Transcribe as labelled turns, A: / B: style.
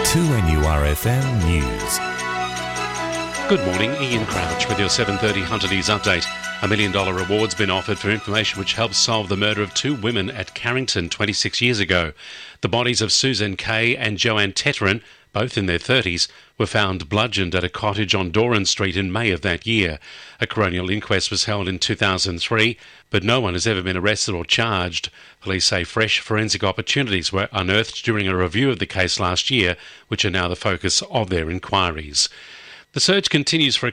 A: 2NURFM News.
B: Good morning, Ian Crouch with your 7:30 Hunter News update. $1 million reward's been offered for information which helps solve the murder of two women at Carrington 26 years ago. The bodies of Susan Kay and Joanne Tetterin, both in their 30s, were found bludgeoned at a cottage on Doran Street in May of that year. A coronial inquest was held in 2003, but no one has ever been arrested or charged. Police say fresh forensic opportunities were unearthed during a review of the case last year, which are now the focus of their inquiries. The search continues for a